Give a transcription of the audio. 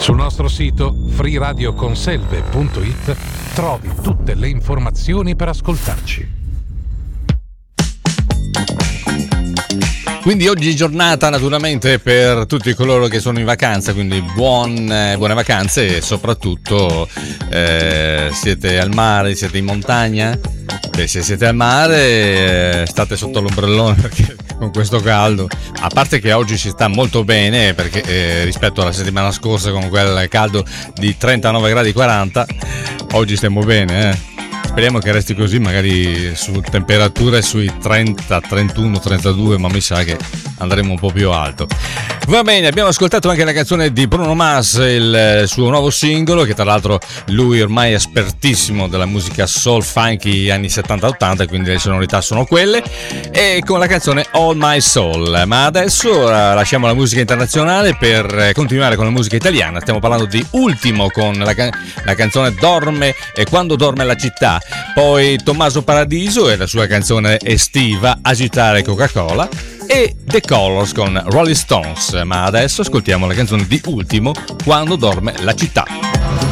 Sul nostro sito freeradioconselve.it trovi tutte le informazioni per ascoltarci. Quindi oggi giornata naturalmente per tutti coloro che sono in vacanza, quindi buone vacanze e soprattutto siete al mare, siete in montagna. Se siete al mare state sotto l'ombrellone perché con questo caldo, a parte che oggi si sta molto bene perché rispetto alla settimana scorsa con quel caldo di 39 gradi 40, oggi stiamo bene. Speriamo che resti così, magari su temperature sui 30, 31, 32, ma mi sa che andremo un po' più alto. Va bene, abbiamo ascoltato anche la canzone di Bruno Mars, il suo nuovo singolo, che tra l'altro lui ormai è espertissimo della musica soul funky anni 70-80, quindi le sonorità sono quelle, e con la canzone All My Soul. Ma adesso lasciamo la musica internazionale per continuare con la musica italiana. Stiamo parlando di Ultimo con la canzone Dorme e Quando dorme la città, poi Tommaso Paradiso e la sua canzone estiva Agitare Coca-Cola, e The Colors con Rolling Stones. Ma adesso ascoltiamo la canzone di Ultimo, Quando dorme la città.